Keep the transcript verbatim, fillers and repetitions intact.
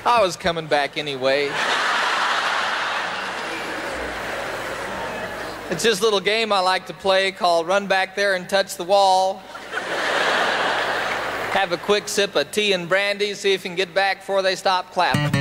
I was coming back anyway. It's this little game I like to play called Run Back There and Touch the Wall. Have a quick sip of tea and brandy, see if you can get back before they stop clapping.